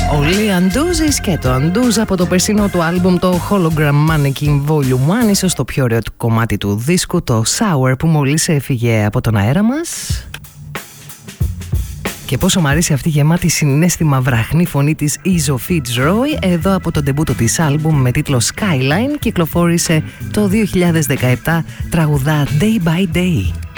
Ο Lee Anduzis και το Anduz από το περσινό του άλμπουμ το Hologram Mannequin Volume 1, ίσως το πιο ωραίο του κομμάτι του δίσκου, το Sour, που μόλις έφυγε από τον αέρα μας. Και πόσο μ' αρέσει αυτή η γεμάτη συναίσθημα βραχνή φωνή της Izzo Fitzroy. Εδώ από τον ντεμπούτο της άλμπουμ με τίτλο Skyline κυκλοφόρησε το 2017, τραγουδά Day by Day.